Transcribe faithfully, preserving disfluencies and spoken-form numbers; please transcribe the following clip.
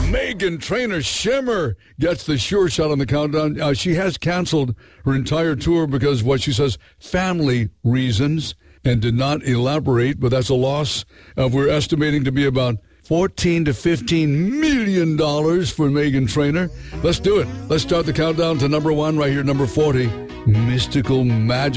Meghan Trainor Shimmer gets the sure shot on the countdown. Uh, she has canceled her entire tour because what she says, family reasons, and did not elaborate, but that's a loss of, we're estimating to be about fourteen to fifteen million dollars for Meghan Trainor. Let's do it. Let's start the countdown to number one right here, number forty, Mystical Magic.